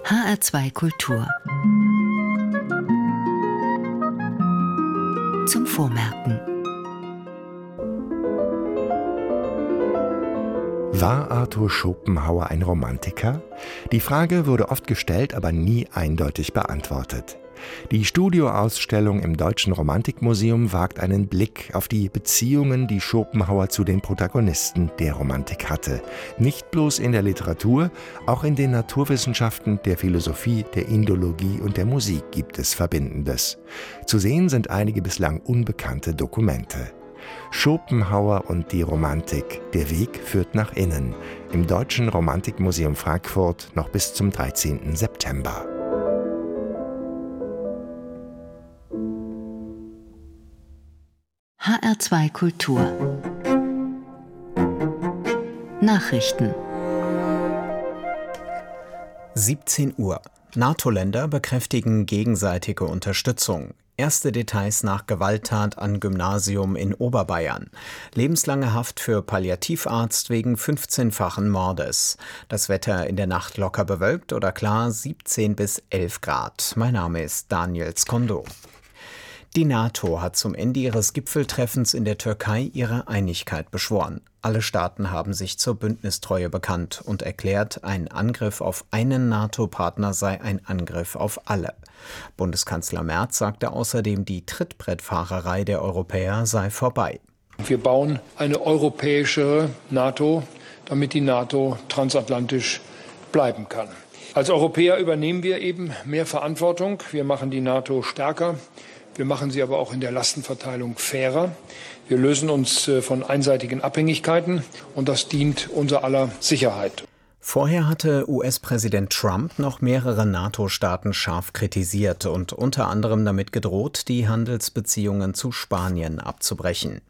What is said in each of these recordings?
HR2 Kultur. Zum Vormerken. War Arthur Schopenhauer ein Romantiker? Die Frage wurde oft gestellt, aber nie eindeutig beantwortet. Die Studioausstellung im Deutschen Romantikmuseum wagt einen Blick auf die Beziehungen, die Schopenhauer zu den Protagonisten der Romantik hatte. Nicht bloß in der Literatur, auch in den Naturwissenschaften, der Philosophie, der Indologie und der Musik gibt es Verbindendes. Zu sehen sind einige bislang unbekannte Dokumente. Schopenhauer und die Romantik. Der Weg führt nach innen. Im Deutschen Romantikmuseum Frankfurt noch bis zum 13. September. HR2 Kultur. Nachrichten. 17 Uhr. NATO-Länder bekräftigen gegenseitige Unterstützung. Erste Details nach Gewalttat an Gymnasium in Oberbayern. Lebenslange Haft für Palliativarzt wegen 15-fachen Mordes. Das Wetter in der Nacht locker bewölkt oder klar, 17 bis 11 Grad. Mein Name ist Daniel Skondo. Die NATO hat zum Ende ihres Gipfeltreffens in der Türkei ihre Einigkeit beschworen. Alle Staaten haben sich zur Bündnistreue bekannt und erklärt, ein Angriff auf einen NATO-Partner sei ein Angriff auf alle. Bundeskanzler Merz sagte außerdem, die Trittbrettfahrerei der Europäer sei vorbei. Wir bauen eine europäische NATO, damit die NATO transatlantisch bleiben kann. Als Europäer übernehmen wir eben mehr Verantwortung. Wir machen die NATO stärker. Wir machen sie aber auch in der Lastenverteilung fairer. Wir lösen uns von einseitigen Abhängigkeiten und das dient unser aller Sicherheit. Vorher hatte US-Präsident Trump noch mehrere NATO-Staaten scharf kritisiert und unter anderem damit gedroht, die Handelsbeziehungen zu Spanien abzubrechen.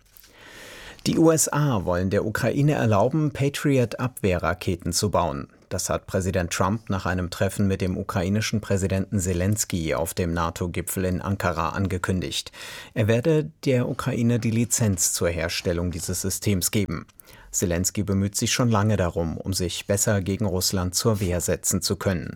Die USA wollen der Ukraine erlauben, Patriot-Abwehrraketen zu bauen. Das hat Präsident Trump nach einem Treffen mit dem ukrainischen Präsidenten Selenskyj auf dem NATO-Gipfel in Ankara angekündigt. Er werde der Ukraine die Lizenz zur Herstellung dieses Systems geben. Selenskyj bemüht sich schon lange darum, um sich besser gegen Russland zur Wehr setzen zu können.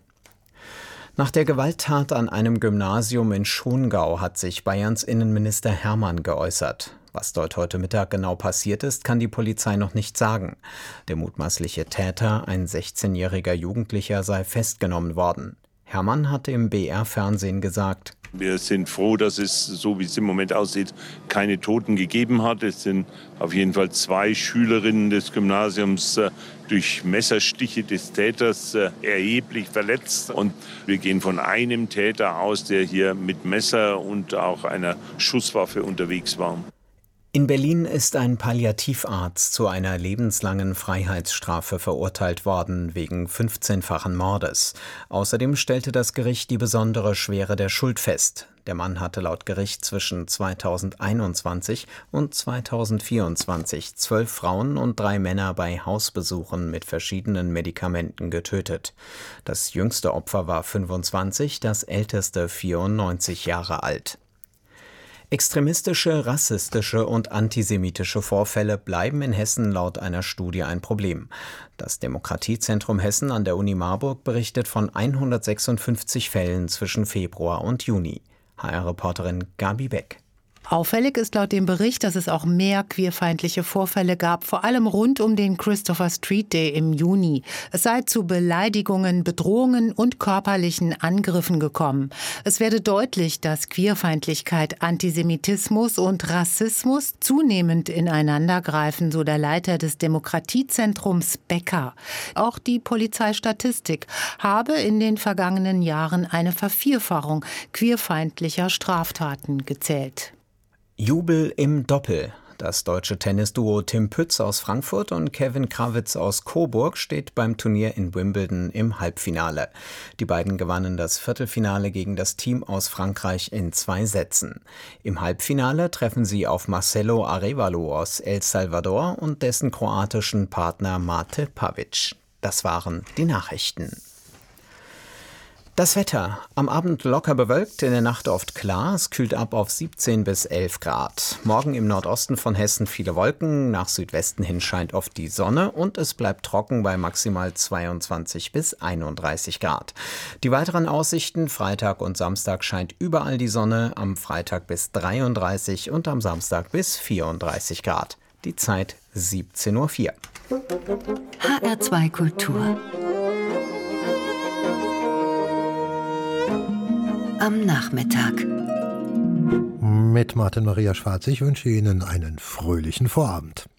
Nach der Gewalttat an einem Gymnasium in Schongau hat sich Bayerns Innenminister Hermann geäußert. Was dort heute Mittag genau passiert ist, kann die Polizei noch nicht sagen. Der mutmaßliche Täter, ein 16-jähriger Jugendlicher, sei festgenommen worden. Hermann hat im BR-Fernsehen gesagt: Wir sind froh, dass es, so wie es im Moment aussieht, keine Toten gegeben hat. Es sind auf jeden Fall 2 Schülerinnen des Gymnasiums durch Messerstiche des Täters erheblich verletzt. Und wir gehen von einem Täter aus, der hier mit Messer und auch einer Schusswaffe unterwegs war. In Berlin ist ein Palliativarzt zu einer lebenslangen Freiheitsstrafe verurteilt worden wegen 15-fachen Mordes. Außerdem stellte das Gericht die besondere Schwere der Schuld fest. Der Mann hatte laut Gericht zwischen 2021 und 2024 12 Frauen und 3 Männer bei Hausbesuchen mit verschiedenen Medikamenten getötet. Das jüngste Opfer war 25, das älteste 94 Jahre alt. Extremistische, rassistische und antisemitische Vorfälle bleiben in Hessen laut einer Studie ein Problem. Das Demokratiezentrum Hessen an der Uni Marburg berichtet von 156 Fällen zwischen Februar und Juni. HR-Reporterin Gabi Beck. Auffällig ist laut dem Bericht, dass es auch mehr queerfeindliche Vorfälle gab, vor allem rund um den Christopher Street Day im Juni. Es sei zu Beleidigungen, Bedrohungen und körperlichen Angriffen gekommen. Es werde deutlich, dass Queerfeindlichkeit, Antisemitismus und Rassismus zunehmend ineinandergreifen, so der Leiter des Demokratiezentrums Becker. Auch die Polizeistatistik habe in den vergangenen Jahren eine Vervierfachung queerfeindlicher Straftaten gezählt. Jubel im Doppel. Das deutsche Tennisduo Tim Pütz aus Frankfurt und Kevin Krawitz aus Coburg steht beim Turnier in Wimbledon im Halbfinale. Die beiden gewannen das Viertelfinale gegen das Team aus Frankreich in 2 Sätzen. Im Halbfinale treffen sie auf Marcelo Arévalo aus El Salvador und dessen kroatischen Partner Mate Pavic. Das waren die Nachrichten. Das Wetter. Am Abend locker bewölkt, in der Nacht oft klar. Es kühlt ab auf 17 bis 11 Grad. Morgen im Nordosten von Hessen viele Wolken. Nach Südwesten hin scheint oft die Sonne und es bleibt trocken bei maximal 22 bis 31 Grad. Die weiteren Aussichten: Freitag und Samstag scheint überall die Sonne. Am Freitag bis 33 und am Samstag bis 34 Grad. Die Zeit 17:04 Uhr. HR2 Kultur. Am Nachmittag. Mit Martin Maria Schwarz. Ich wünsche Ihnen einen fröhlichen Vorabend.